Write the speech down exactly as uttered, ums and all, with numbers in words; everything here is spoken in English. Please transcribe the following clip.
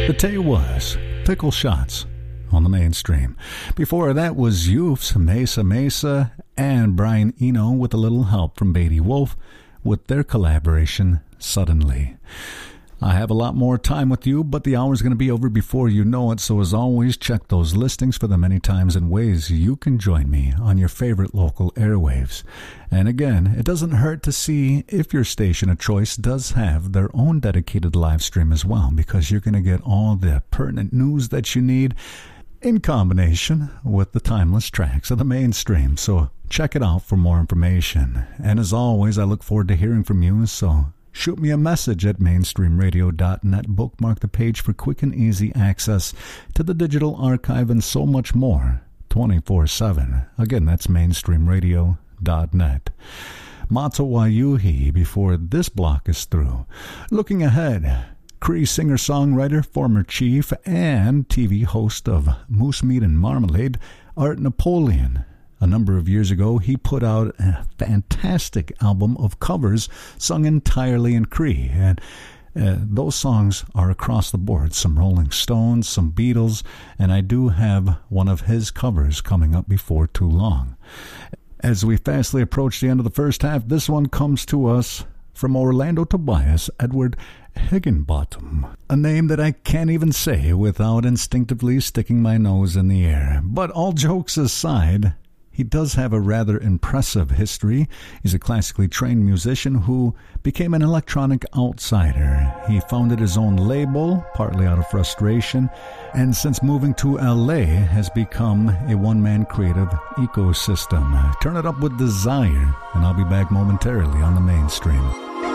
The tale was Pickle Shots on the Mainstream. Before that was Youths, Mesa Mesa, and Brian Eno with a little help from Beatty Wolf with their collaboration, Suddenly. I have a lot more time with you, but the hour's going to be over before you know it, so as always, check those listings for the many times and ways you can join me on your favorite local airwaves. And again, it doesn't hurt to see if your station of choice does have their own dedicated live stream as well, because you're going to get all the pertinent news that you need in combination with the timeless tracks of the Mainstream. So check it out for more information. And as always, I look forward to hearing from you, so shoot me a message at mainstream radio dot net. Bookmark the page for quick and easy access to the digital archive and so much more twenty-four seven. Again, that's mainstream radio dot net. Mato Wayuhi before this block is through. Looking ahead, Cree singer-songwriter, former chief, and T V host of Moose Meat and Marmalade, Art Napoleon. A number of years ago, he put out a fantastic album of covers sung entirely in Cree. And uh, those songs are across the board. Some Rolling Stones, some Beatles, and I do have one of his covers coming up before too long. As we fastly approach the end of the first half, this one comes to us from Orlando Tobias Edward Higginbottom, a name that I can't even say without instinctively sticking my nose in the air. But all jokes aside, he does have a rather impressive history. He's a classically trained musician who became an electronic outsider. He founded his own label, partly out of frustration, and since moving to L A has become a one-man creative ecosystem. Turn it up with Desire, and I'll be back momentarily on the Mainstream.